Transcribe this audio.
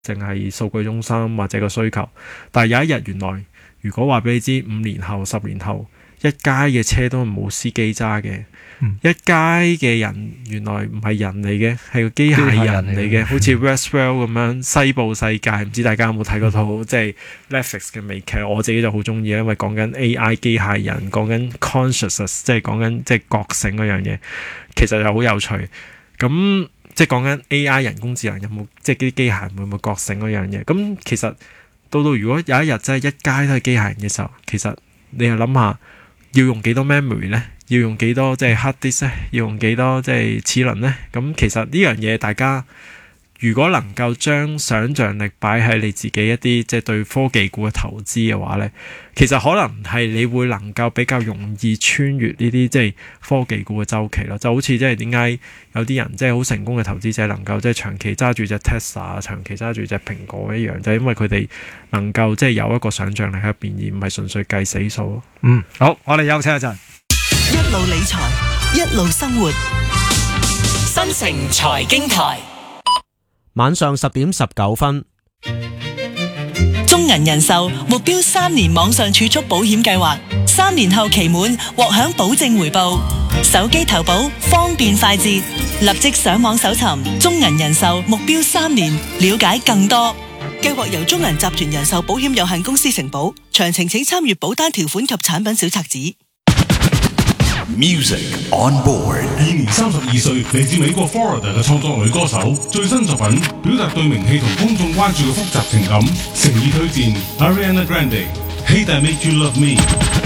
淨係數據中心或者個需求。但係有一日原來，如果話俾你知5年後、10年後，一街嘅車都係冇司機揸嘅。一街嘅人原來唔係人嚟嘅，係個機械人嚟嘅，好似 Westworld 咁樣西部世界。唔知大家有冇睇嗰套即係 Netflix 嘅美劇？我自己就好中意，因為講緊 AI 機械人，講緊 consciousness， 即係講緊即係覺醒嗰樣嘢，其實就好有趣。咁即係講緊 AI 人工智能有冇即係啲機械人會唔會覺醒嗰樣嘢？咁其實到如果有一日真係一街都係機械人嘅時候，其實你又諗下要用幾多 memory 呢？要用幾多即係 hard disk 咧？要用幾多即係齒輪呢？咁其實呢樣嘢大家如果能夠將想像力擺喺你自己一啲即係對科技股嘅投資嘅話呢，其實可能係你會能夠比較容易穿越呢啲即係科技股嘅周期咯。就好似即係點解有啲人即係好成功嘅投資者能夠即係長期揸住隻 Tesla、長期揸住隻蘋果一樣，就係因為佢哋能夠即係有一個想像力喺入邊，而唔係純粹計死數咯。 好，我哋休息一陣。 一路理財，一路生活。新城財經台， 晚上10點19分。 中銀人壽目標3年網上儲蓄保險計劃，3年後期滿獲享保證回報。手機投保方便快捷，立即上網搜尋中銀人壽目標3年，了解更多。計劃由中銀集團人壽保險有限公司承保，詳情請參閱保單條款及產品小冊子。 Music on board。 現年32歲，嚟自美國 Florida 嘅創作女歌手，最新作品表達對名氣同公眾關注嘅複雜情感，誠意推薦 Ariana Grande，Hate I Make You Love Me。